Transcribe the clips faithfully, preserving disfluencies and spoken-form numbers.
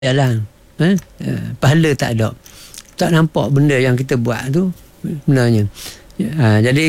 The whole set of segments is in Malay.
jalan, eh? uh, pahala tak ada, tak nampak benda yang kita buat tu sebenarnya. uh, jadi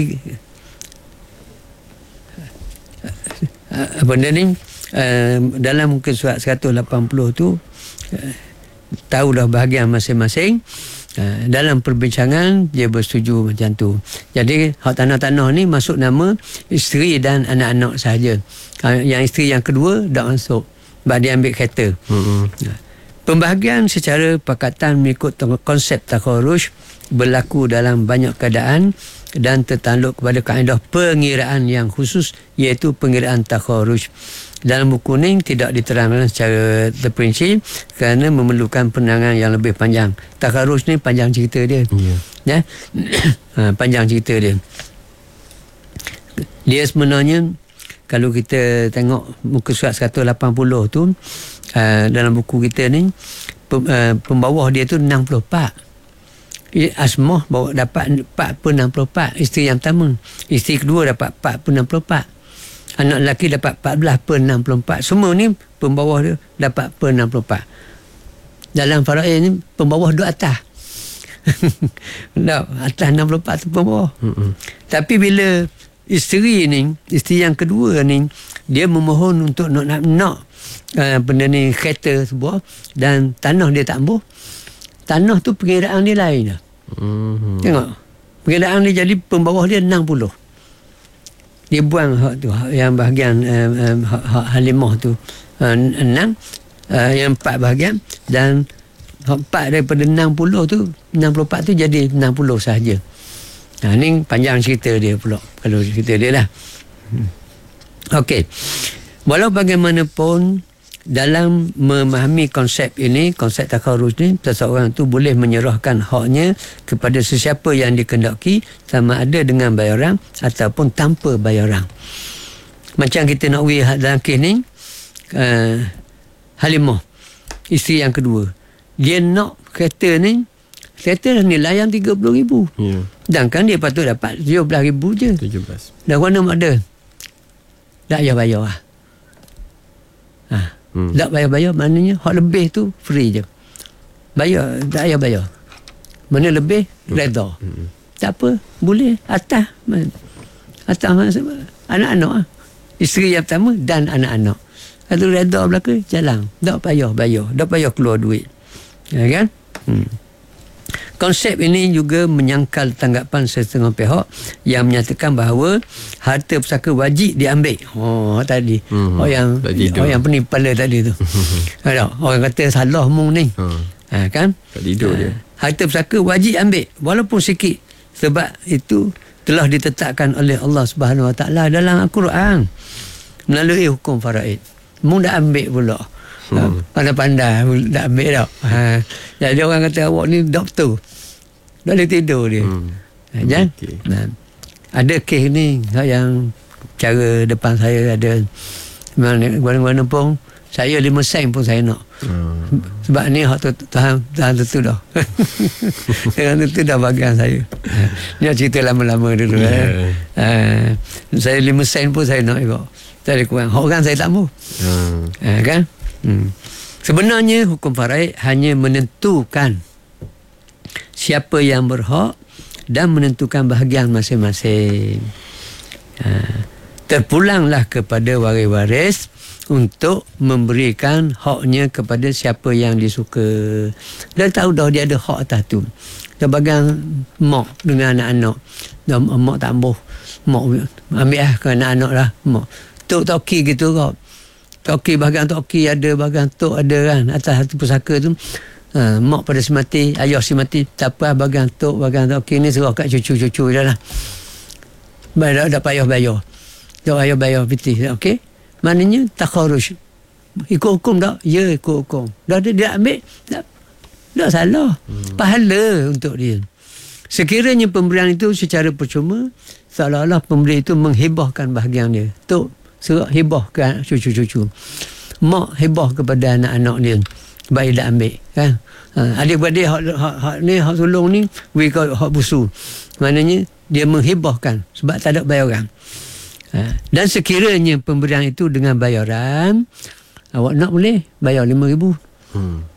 uh, benda ni uh, dalam muka surat seratus lapan puluh tu uh, tahulah bahagian masing-masing. Uh, dalam perbincangan dia bersetuju macam tu. Jadi hak tanah-tanah ni masuk nama isteri dan anak-anak sahaja. Uh, yang isteri yang kedua tak masuk sebab dia ambil kereta. Mm-hmm. uh, Pembahagian secara pakatan mengikut konsep takharuj berlaku dalam banyak keadaan dan tertakluk kepada kaedah pengiraan yang khusus, iaitu pengiraan takharuj. Dalam buku ini tidak diterangkan secara terperinci kerana memerlukan penerangan yang lebih panjang. Takharuj ni panjang cerita dia. Yeah. Ya? ha, panjang cerita dia. Dia sebenarnya kalau kita tengok muka surat seratus lapan puluh tu, uh, dalam buku kita ni pem, uh, pembawah dia tu enam puluh empat. Asmah bawa dapat empat per enam puluh empat. Isteri yang pertama, isteri kedua dapat empat per enam puluh empat. Anak lelaki dapat empat belas per enam puluh empat. Semua ni pembawah dia dapat per enam puluh empat. Dalam faraid ni pembawah duduk atas. Tak, atas enam puluh empat tu pembawah. Mm-hmm. Tapi bila isteri ni, isteri yang kedua ni, dia memohon untuk nak nak, nak uh, benda ni kereta sebuah dan tanah dia tak ambuh. Tanah tu pengiraan dia lain dah. Mm-hmm. Tengok. Pengiraan dia jadi pembawah dia enam puluh. Dia buang hak tu, hak yang bahagian uh, uh, hak, hak halimah tu uh, enam, uh, yang empat bahagian, dan hak empat daripada enam puluh tu, enam puluh empat tu jadi enam puluh sahaja. Nah, ni panjang cerita dia pula kalau cerita dia lah. Hmm. Okey. Walau bagaimanapun dalam memahami konsep ini, konsep takharuj ni, seseorang tu boleh menyerahkan haknya kepada sesiapa yang dikehendaki, sama ada dengan bayaran ataupun tanpa bayaran. Macam kita nak wih dalam kes ni, uh, Halimah, isteri yang kedua, dia nak kereta ni, kereta dah nilai yang tiga puluh ribu. Yeah. Sedangkan dia patut dapat tujuh belas ribu je. tujuh belas. Dah mana mak ada? Tak payah bayar lah. Ha. Hmm. Tak bayar-bayar, maknanya hak lebih tu free je. Bayar, tak payah bayar. Mana lebih, reda. Hmm. Tak apa, boleh. Atas. Atas anak-anak. Isteri yang pertama dan anak-anak. Kalau reda belakang, jalan. Tak payah bayar. Tak payah keluar duit. Ya kan? Hmm. Konsep ini juga menyangkal tanggapan setengah pihak yang menyatakan bahawa harta pusaka wajib diambil. Oh, tadi. Hmm, oh yang oh yang pening kepala tadi tu. Ada orang kata salah mung ni. Hmm. Ha, kan? Tak tidur ha, dia. Harta pusaka wajib ambil walaupun sikit, sebab itu telah ditetapkan oleh Allah Subhanahu Wa Taala dalam Al-Quran melalui hukum faraid. Mung dah ambil pula. Hmm. Pandai-pandai dah ambil dah. Ha. Jadi orang kata awak ni doktor. Dah boleh tidur dia. Hmm. Ha, okay. Nah, ada kes ni yang cara depan saya ada mana-mana pun saya lima sen pun saya nak. Hmm. Sebab ni hak tu tahan tahan tu dah. Yang tu dah bagian saya. Ni cerita lama-lama dulu. Yeah. Eh. Uh, saya lima sen pun saya nak juga. Tak ada kurang. Hak orang saya tak mahu. Hmm. Uh, kan? Hmm. Sebenarnya hukum faraid hanya menentukan siapa yang berhak dan menentukan bahagian masing-masing. Ha. Terpulanglah kepada waris-waris untuk memberikan haknya kepada siapa yang disuka. Dia tahu dah dia ada hak atas tu. Dia bagian mak dengan anak-anak. Dah mak tak ambuh. Mak ambil lah ke anak-anak lah. Mak. Tok toki gitu kok. Toki bahagian toki ada, bahagian tok ada kan. Atas hati pusaka tu. Ha, mak pada semati, ayah semati, tak apa bahagian tok, bahagian toki ni serah kat cucu-cucu dah lah. Dah, dah payah bayar. Dah payah bayar piti. Okey? Maknanya takharuj. Ikut hukum tak? Ya, ikut hukum. Dah dia, dia ambil, tak, tak salah. Hmm. Pahala untuk dia. Sekiranya pemberian itu secara percuma, seolah-olah pemberi itu menghibahkan bahagian dia. Tok serah hibahkan cucu-cucu. Mak hibah kepada anak-anak dia. Baik dah ambil kan. Ha, adik-beradik hak, hak, hak ni hak sulung ni we call hak busu. Maknanya dia menghibahkan sebab tak ada bayaran. Ha, dan sekiranya pemberian itu dengan bayaran, awak nak boleh bayar lima ribu. Hmm.